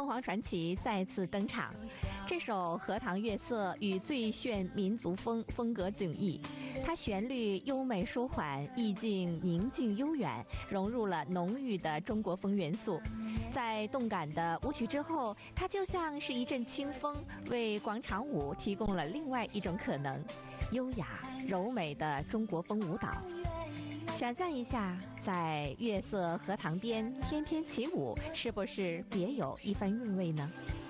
凤凰传奇再次登场。这首《荷塘月色》与最炫民族风格迥异，它旋律优美舒缓，意境宁静悠远，融入了浓郁的中国风元素。在动感的舞曲之后，它就像是一阵清风，为广场舞提供了另外一种可能，优雅柔美的中国风舞蹈。想象一下，在月色荷塘边翩翩起舞，是不是别有一番韵味呢？